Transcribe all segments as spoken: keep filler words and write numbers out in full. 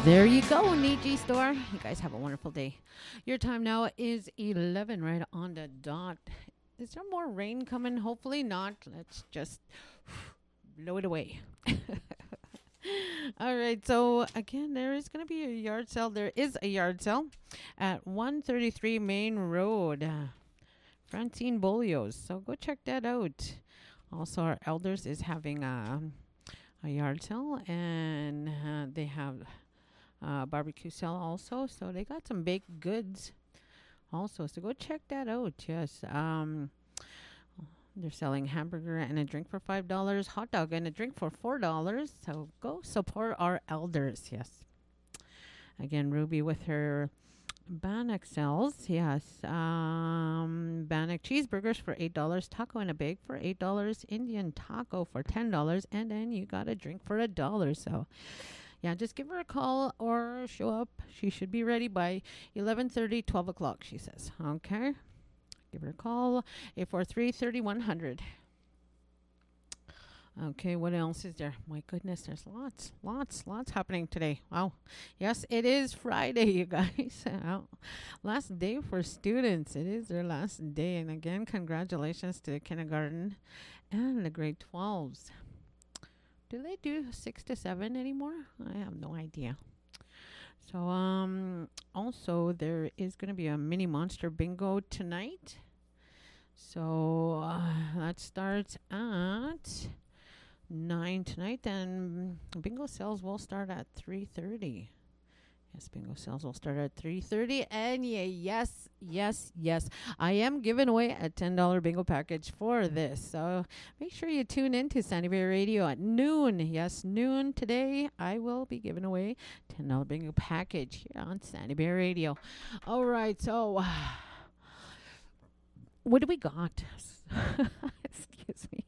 There you go, Niji Store. You guys have a wonderful day. Your time now is eleven, right on the dot. Is there more rain coming? Hopefully not. Let's just blow it away. All right. So again, there is going to be a yard sale. There is a yard sale at one thirty-three Main Road. Uh, Francine Bolio's. So go check that out. Also, our elders is having a, a yard sale, and uh, they have uh, barbecue sale also. So they got some baked goods also. So go check that out. Yes. Um, they're selling hamburger and a drink for five dollars, hot dog and a drink for four dollars. So go support our elders. Yes. Again, Ruby with her Bannock sells. Yes. Um, Bannock cheeseburgers for eight dollars, taco and a bag for eight dollars, Indian taco for ten dollars, and then you got a drink for a dollar. So yeah, just give her a call or show up. She should be ready by eleven thirty, twelve o'clock, she says. Okay. Give her a call, eight four three, three one zero zero. Okay, what else is there? My goodness, there's lots, lots, lots happening today. Wow. Yes, it is Friday, you guys. Wow. Last day for students. It is their last day. And again, congratulations to the kindergarten and the grade twelves. Do they do six to seven anymore? I have no idea. So, um, also, there is going to be a mini monster bingo tonight. So, uh, that starts at nine tonight, and bingo sales will start at three thirty. Yes, bingo sales will start at three thirty. And yeah, yes, yes, yes. I am giving away a ten dollars bingo package for this. So make sure you tune in to Sandy Bay Radio at noon. Yes, noon today. I will be giving away ten dollars bingo package here on Sandy Bay Radio. All right, so uh, what do we got? Excuse me.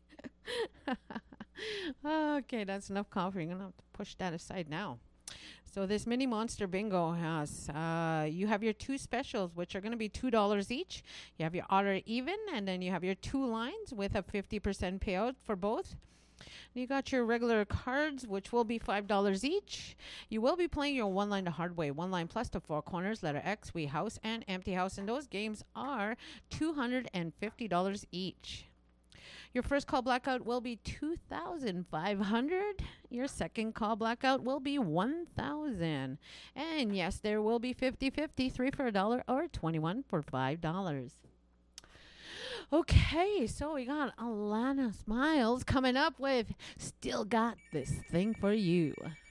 Okay, that's enough coffee. I'm going to have to push that aside now. So this mini monster bingo has, uh, you have your two specials, which are going to be two dollars each. You have your odd or even, and then you have your two lines with a fifty percent payout for both. You got your regular cards, which will be five dollars each. You will be playing your one line the hard way. One line plus the four corners, letter X, we house, and empty house. And those games are two hundred fifty dollars each. Your first call blackout will be two thousand five hundred dollars. Your second call blackout will be one thousand dollars. And yes, there will be fifty-fifty, three for a dollar or twenty-one for five dollars. Okay, so we got Alana Smiles coming up with Still Got This Thing for You.